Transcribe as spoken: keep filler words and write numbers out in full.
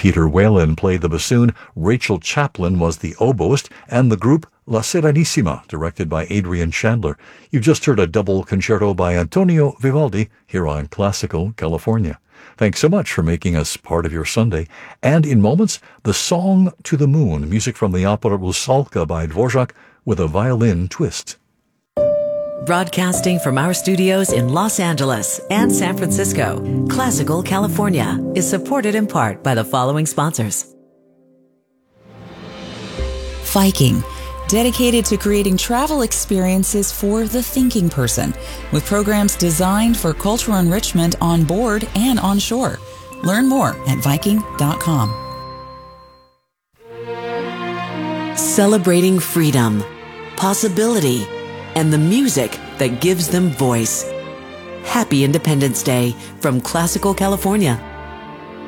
Peter Whalen played the bassoon, Rachel Chaplin was the oboist, and the group La Serenissima, directed by Adrian Chandler. You've just heard a double concerto by Antonio Vivaldi here on Classical California. Thanks so much for making us part of your Sunday. And in moments, the Song to the Moon, music from the opera Rusalka by Dvorak with a violin twist. Broadcasting from our studios in Los Angeles and San Francisco, Classical California is supported in part by the following sponsors. Viking, dedicated to creating travel experiences for the thinking person, with programs designed for cultural enrichment on board and on shore. Learn more at viking dot com. Celebrating freedom, possibility, and the music that gives them voice. Happy Independence Day from Classical California.